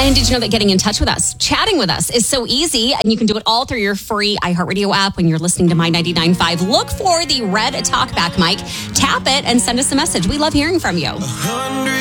And did you know that getting in touch with us, chatting with us is so easy, and you can do it all through your free iHeartRadio app when you're listening to My 99.5. Look for the red talkback mic, tap it, and send us a message. We love hearing from you.